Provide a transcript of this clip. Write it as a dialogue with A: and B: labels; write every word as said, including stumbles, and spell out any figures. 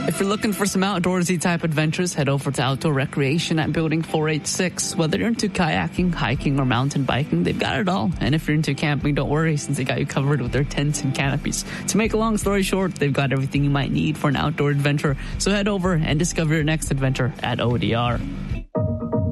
A: If you're looking for some outdoorsy type adventures, head over to Outdoor Recreation at Building four eighty-six. Whether you're into kayaking, hiking, or mountain biking, they've got it all. And if you're into camping, don't worry, since they got you covered with their tents and canopies. To make a long story short, they've got everything you might need for an outdoor adventure. So head over and discover your next adventure at O D R.